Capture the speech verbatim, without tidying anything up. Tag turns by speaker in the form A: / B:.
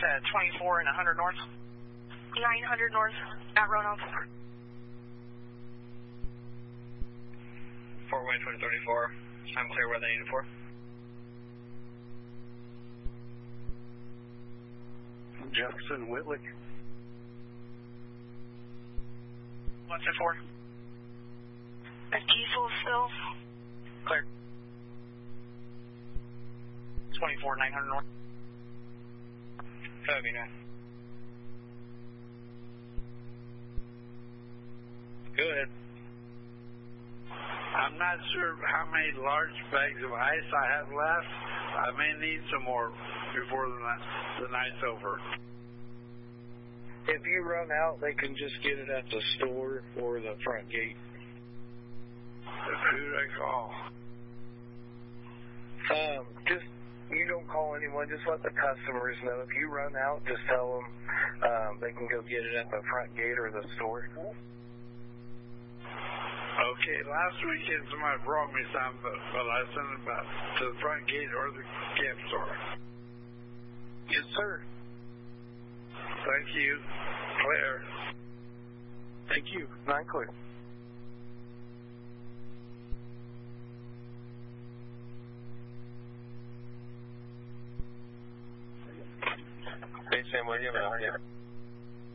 A: uh, twenty-four and one hundred north.
B: nine hundred north at Roanoke.
C: Fort Wayne twenty thirty-four. I'm clear where they need it for.
D: Jefferson, Whitlick.
A: What's it for?
B: A diesel still.
A: Clear. twenty-four, nine hundred north.
C: seventy-nine. Go ahead.
D: I'm not sure how many large bags of ice I have left. I may need some more before the, night, the night's over.
E: If you run out, they can just get it at the store or the front gate.
D: Who do I call?
E: Um, just, you don't call anyone, just let the customers know. If you run out, just tell them um, they can go get it at the front gate or the store.
D: Okay, last weekend somebody brought me some, but, but I sent them back to the front gate or the camp store.
E: Yes, sir.
D: Thank you. Clear.
E: Thank you. Nine clear.
C: Hey, Sam William, out here.